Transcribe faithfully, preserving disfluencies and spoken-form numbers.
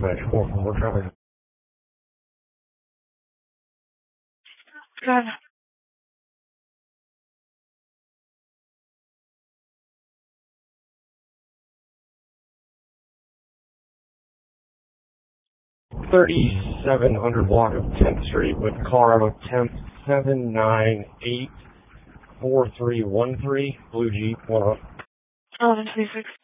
Dispatch four from four traffic. God. thirty-seven hundred block of tenth Street with Colorado temp seven nine eight four three one three, Blue Jeep one up. eleven twenty-six.